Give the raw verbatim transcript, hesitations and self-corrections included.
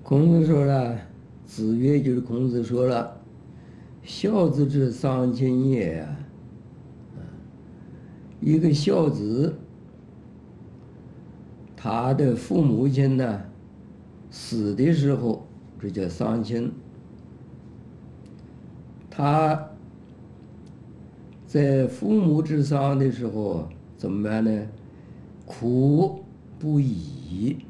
孔子说了，子曰就是孔子说了，孝子之丧亲也呀。一个孝子，他的父母亲呢死的时候，这叫丧亲。他在父母之丧的时候怎么办呢？苦不已。